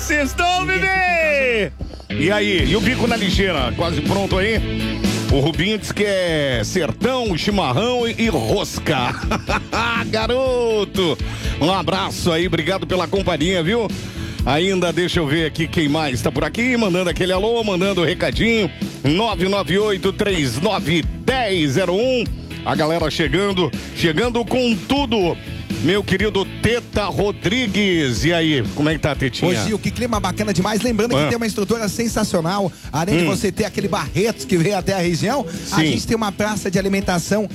Sextou, bebê! E aí, e o bico na lixeira? Quase pronto aí? O Rubinho diz que é sertão, chimarrão e rosca. Garoto! Um abraço aí, obrigado pela companhia, viu? Ainda deixa eu ver aqui quem mais tá por aqui, mandando aquele alô, mandando o recadinho. 998-39-1001. A galera chegando com tudo. Meu querido Teta Rodrigues. E aí, como é que tá, Tetinha? Ô Gil, que clima bacana demais. Lembrando que tem uma estrutura sensacional. Além de você ter aquele Barretos que veio até a região, a gente tem uma praça de alimentação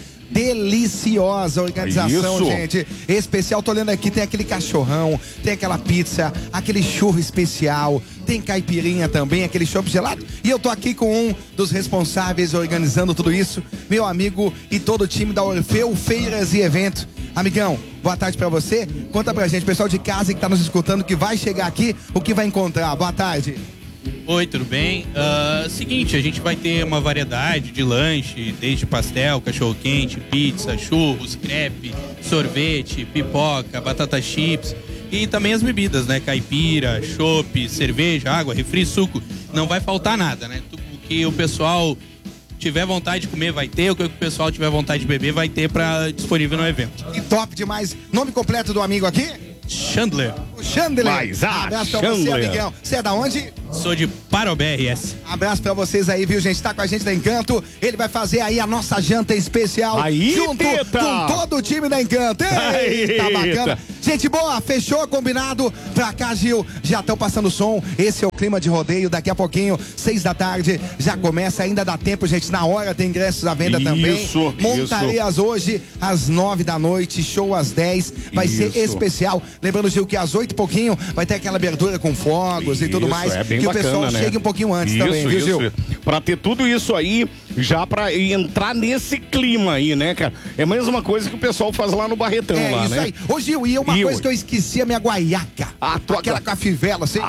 deliciosa, organização, gente, especial. Tô olhando aqui, tem aquele cachorrão, tem aquela pizza, aquele churro especial, tem caipirinha também, aquele chopp gelado. E eu tô aqui com um dos responsáveis organizando tudo isso, meu amigo e todo o time da Orfeu Feiras e Eventos. Amigão, boa tarde pra você. Conta pra gente, pessoal de casa que tá nos escutando, que vai chegar aqui, o que vai encontrar. Boa tarde. Oi, tudo bem? Seguinte, a gente vai ter uma variedade de lanche, desde pastel, cachorro-quente, pizza, churros, crepe, sorvete, pipoca, batata chips e também as bebidas, né? Caipira, chopp, cerveja, água, refri, suco. Não vai faltar nada, né? O que o pessoal tiver vontade de comer vai ter, o que o pessoal tiver vontade de beber vai ter disponível no evento. Que top demais. Nome completo do amigo aqui? Chandler. O Chandler. Mas abraço pra você, amigão. Você é da onde? Sou de Parobé, RS. Abraço pra vocês aí, viu, gente? Tá com a gente da Encanto. Ele vai fazer aí a nossa janta especial aí, junto com todo o time da Encanto. Eita, bacana. Gente boa, fechou, combinado. Pra cá, Gil, já estão passando som. Esse é o clima de rodeio. Daqui a pouquinho, 6 da tarde, já começa. Ainda dá tempo, gente. Na hora tem ingressos à venda também. Montarias hoje, às 9 da noite, show às 10. Vai ser especial. Lembrando, Gil, que às 8 e pouquinho vai ter aquela abertura com fogos e tudo mais. É bem que bacana, o pessoal né? chegue um pouquinho antes também, viu, Gil? Pra ter tudo isso aí, já pra entrar nesse clima aí, né, cara? É a mesma coisa que o pessoal faz lá no Barretão, lá, isso né? aí. Ô, Gil, e uma coisa que eu esqueci, a minha guaiaca. Aquela com a fivela, assim.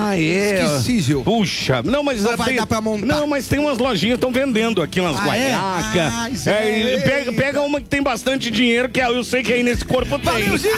Esqueci, Gil. Puxa, não, mas não vai dar pra montar. Não, mas tem umas lojinhas que estão vendendo aqui umas guaiacas. Pega uma que tem bastante dinheiro, que eu sei que aí nesse corpo tem. Valeu, Gil!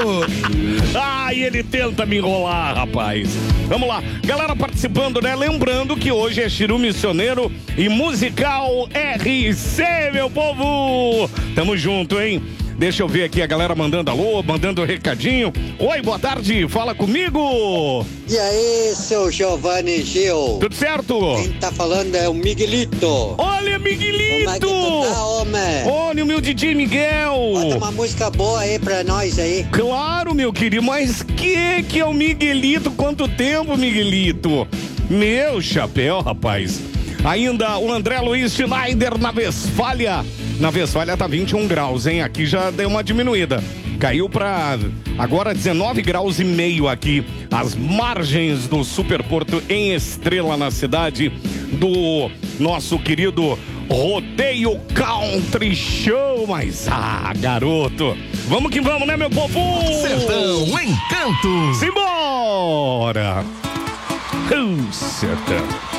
E ele tenta me enrolar, rapaz. Vamos lá, galera participando, né? Lembrando que hoje é Chiru Missioneiro e Musical RC, meu povo! Tamo junto, hein? Deixa eu ver aqui a galera mandando alô, mandando recadinho. Oi, boa tarde, fala comigo. E aí, seu Giovanni Gil? Tudo certo? Quem tá falando é o Miguelito. Olha, Miguelito! Como é que tu tá, homem? Olha o meu DJ Miguel. Bota uma música boa aí pra nós aí. Claro, meu querido, mas que é o Miguelito? Quanto tempo, Miguelito? Meu chapéu, rapaz. Ainda o André Luiz Schneider na Westfália. Na Westfália tá 21 graus, hein? Aqui já deu uma diminuída. Caiu pra agora 19 graus e meio aqui. As margens do Superporto em Estrela, na cidade do nosso querido Rodeio Country Show. Mas, garoto, vamos que vamos, né, meu povo? Sertão Encanto. Simbora! Sertão.